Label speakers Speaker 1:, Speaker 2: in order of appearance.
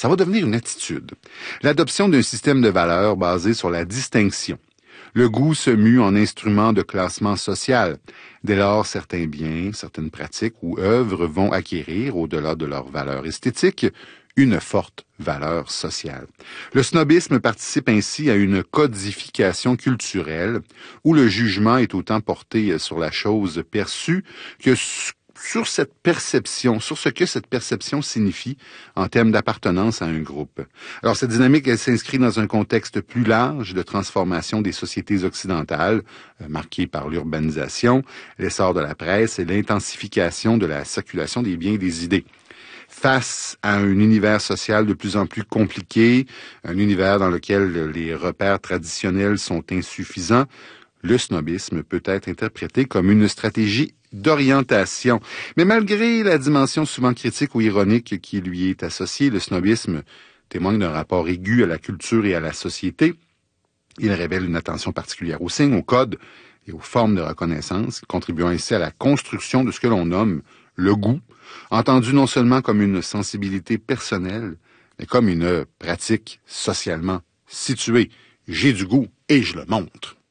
Speaker 1: ça va devenir une attitude. L'adoption d'un système de valeurs basé sur la distinction. Le goût se mue en instrument de classement social. Dès lors, certains biens, certaines pratiques ou œuvres vont acquérir, au-delà de leur valeur esthétique, une forte valeur sociale. Le snobisme participe ainsi à une codification culturelle où le jugement est autant porté sur la chose perçue que sur cette perception, sur ce que cette perception signifie en termes d'appartenance à un groupe. Alors, cette dynamique, elle s'inscrit dans un contexte plus large de transformation des sociétés occidentales, marquée par l'urbanisation, l'essor de la presse et l'intensification de la circulation des biens et des idées. Face à un univers social de plus en plus compliqué, un univers dans lequel les repères traditionnels sont insuffisants, le snobisme peut être interprété comme une stratégie d'orientation. Mais malgré la dimension souvent critique ou ironique qui lui est associée, le snobisme témoigne d'un rapport aigu à la culture et à la société. Il révèle une attention particulière aux signes, aux codes et aux formes de reconnaissance, contribuant ainsi à la construction de ce que l'on nomme le goût, entendu non seulement comme une sensibilité personnelle, mais comme une pratique socialement située. J'ai du goût et je le montre.